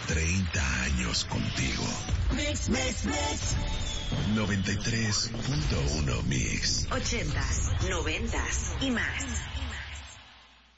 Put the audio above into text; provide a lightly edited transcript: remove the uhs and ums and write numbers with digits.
30 años contigo. Mix. 93.1 Mix. 80s, 90s y más.